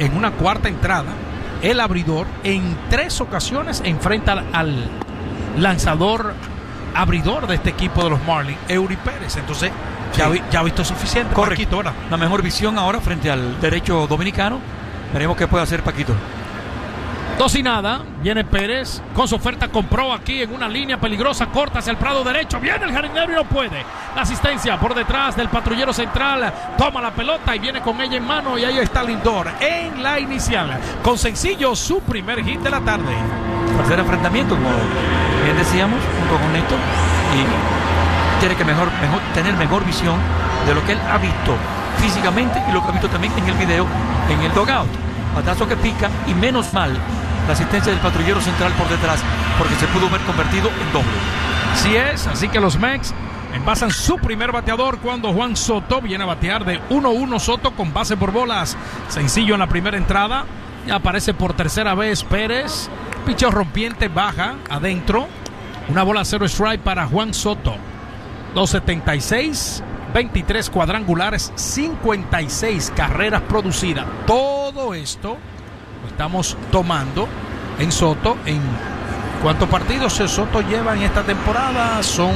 en una cuarta entrada, el abridor en 3 ocasiones enfrenta al lanzador abridor de este equipo de los Marlins, Eury Pérez. Entonces ya ha visto suficiente. Correcto. Paquito, ¿verdad? La mejor visión ahora frente al derecho dominicano. Veremos qué puede hacer Paquito. 2-0. Viene Pérez con su oferta. Compró aquí en una línea peligrosa, corta hacia el prado derecho. Viene el jardinero y no puede. La asistencia por detrás del patrullero central. Toma la pelota y viene con ella en mano. Y ahí está Lindor en la inicial. Con sencillo, su primer hit de la tarde. Tercer enfrentamiento, como bien decíamos, junto con Néstor. Y tiene que tener mejor visión de lo que él ha visto físicamente y lo que ha visto también en el video, en el dugout. Batazo que pica y menos mal la asistencia del patrullero central por detrás, porque se pudo haber convertido en doble. Así es, así que los Mex envasan su primer bateador cuando Juan Soto viene a batear de 1-1. Soto con base por bolas. Sencillo en la primera entrada. Ya aparece por tercera vez Pérez. Picheo rompiente, baja adentro. Una bola 0 strike para Juan Soto. 2.76, 23 cuadrangulares, 56 carreras producidas. Todo esto lo estamos tomando en Soto. ¿En cuántos partidos Soto lleva en esta temporada? Son...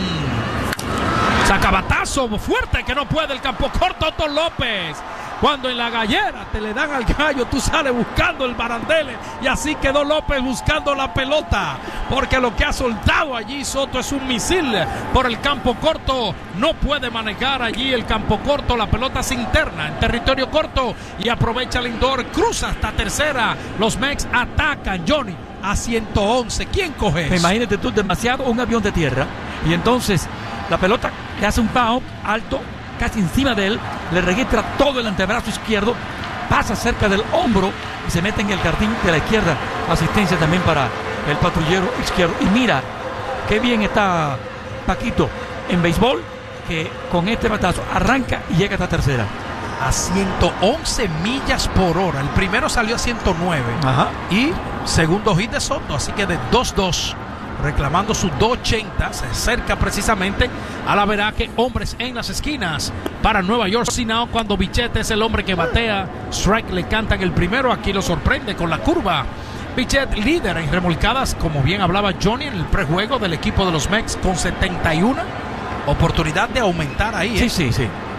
Sacabatazo fuerte que no puede el campo corto, Otto López. Cuando en la gallera te le dan al gallo, tú sales buscando el barandele. Y así quedó López buscando la pelota. Porque lo que ha soltado allí Soto es un misil por el campo corto. No puede manejar allí el campo corto. La pelota se interna en territorio corto. Y aprovecha Lindor. Cruza hasta tercera. Los Mex atacan, Johnny, a 111. ¿Quién coge eso? Imagínate tú, demasiado un avión de tierra. Y entonces la pelota le hace un pound alto, casi encima de él, le registra todo el antebrazo izquierdo, pasa cerca del hombro y se mete en el jardín de la izquierda. Asistencia también para el patrullero izquierdo. Y mira qué bien está Paquito en béisbol, que con este batazo arranca y llega hasta tercera. A 111 millas por hora. El primero salió a 109. Ajá. Y segundo hit de Soto, así que de 2-2. Reclamando su 280, se acerca precisamente a la veraje. Hombres en las esquinas para Nueva York. Sinao, cuando Bichette es el hombre que batea, strike le cantan el primero. Aquí lo sorprende con la curva. Bichette líder en remolcadas, como bien hablaba Johnny en el prejuego del equipo de los Mex, con 71. Oportunidad de aumentar ahí. Sí.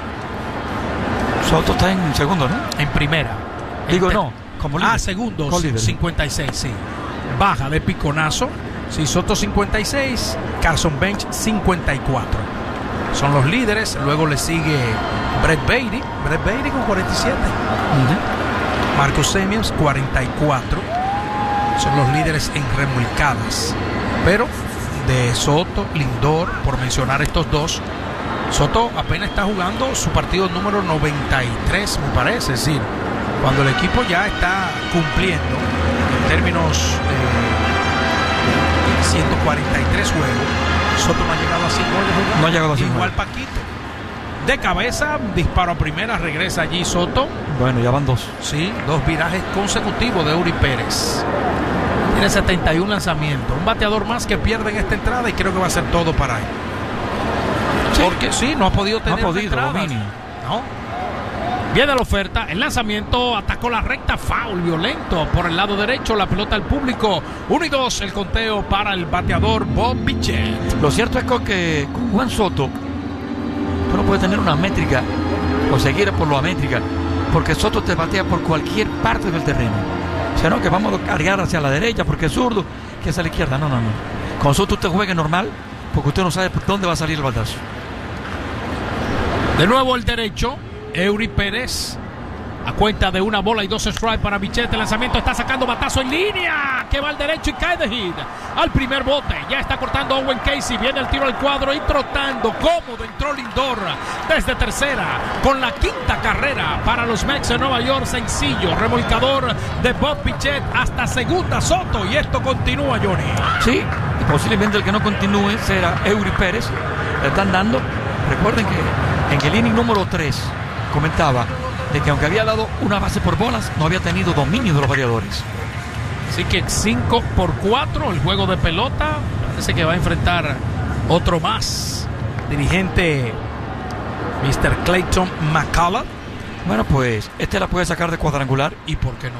Soto está en segundo, ¿no? En primera. Digo, no, como líder. Segundo, Co-líder. 56, sí. Baja de piconazo. Sí, Soto 56, Carson Bench 54. Son los líderes. Luego le sigue Brett Baty con 47. Marcus Semien 44. Son los líderes en remolcadas. Pero de Soto, Lindor, por mencionar estos dos, Soto apenas está jugando su partido número 93, me parece. Es decir, cuando el equipo ya está cumpliendo en términos 143 juegos, Soto no ha llegado a 100 juegos. No ha llegado a 100. Igual Paquito. De cabeza, disparo a primera, regresa allí Soto. Bueno, ya van 2. Sí, 2 virajes consecutivos de Eury Pérez. Tiene 71 lanzamientos. Un bateador más que pierde en esta entrada y creo que va a ser todo para él. Sí. Porque sí, no ha podido tener dominio. No. Viene la oferta, el lanzamiento, atacó la recta, foul violento por el lado derecho, la pelota al público. 1-2 el conteo para el bateador Bob Bichette. Lo cierto es que con Juan Soto tú no puedes tener una métrica o seguir por la métrica, porque Soto te batea por cualquier parte del terreno. O sea, no, que vamos a cargar hacia la derecha porque es zurdo, que es a la izquierda. No. Con Soto usted juegue normal, porque usted no sabe por dónde va a salir el batazo. De nuevo el derecho, Eury Pérez, a cuenta de 1 bola y 2 strikes para Bichette. El lanzamiento está sacando batazo en línea, que va al derecho y cae de hit al primer bote. Ya está cortando Owen Casey, viene el tiro al cuadro y trotando cómodo entró Lindor desde tercera con la 5ª carrera para los Mets de Nueva York. Sencillo remolcador de Bob Bichette hasta segunda Soto, y esto continúa, Johnny. Sí, y posiblemente el que no continúe será Eury Pérez. Le están dando, recuerden que en el inning número 3 comentaba de que aunque había dado una base por bolas, no había tenido dominio de los bateadores. Así que 5-4 el juego de pelota. Parece que va a enfrentar otro más. Dirigente Mr. Clayton McCullough. Bueno, pues este la puede sacar de cuadrangular. ¿Y por qué no?